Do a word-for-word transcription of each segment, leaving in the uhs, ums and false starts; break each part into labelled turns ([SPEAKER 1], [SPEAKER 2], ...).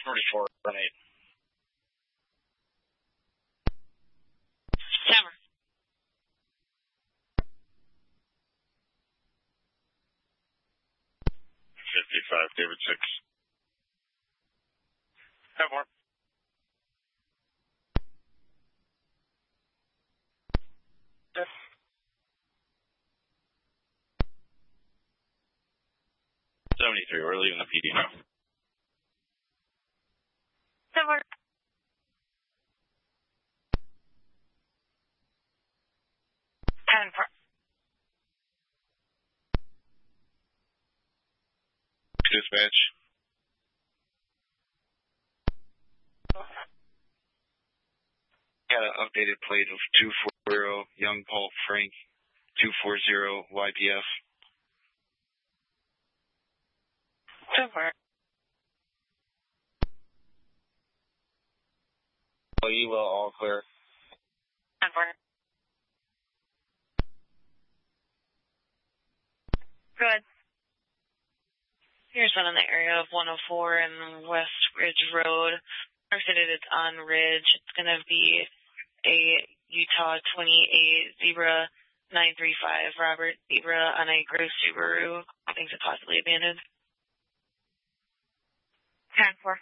[SPEAKER 1] forty-four, run eight.
[SPEAKER 2] Hammer.
[SPEAKER 3] fifty-five, David six.
[SPEAKER 1] Have more.
[SPEAKER 3] seventy-three, we're leaving the P D now.
[SPEAKER 2] Hammer. ten four.
[SPEAKER 3] Dispatch.
[SPEAKER 4] Got an updated plate of two forty, Young Paul Frank, two forty Y P F.
[SPEAKER 2] ten four.
[SPEAKER 4] Oh, you will, all clear.
[SPEAKER 2] ten four. Good. Here's one in the area of one oh four and West Ridge Road. Marketed it's on Ridge. It's going to be a Utah twenty-eight Zebra nine three five Robert Zebra on a gross Subaru. Thinks it possibly abandoned. ten four.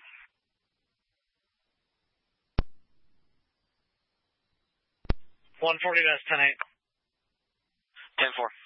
[SPEAKER 1] one forty, that's ten eight.
[SPEAKER 4] ten four.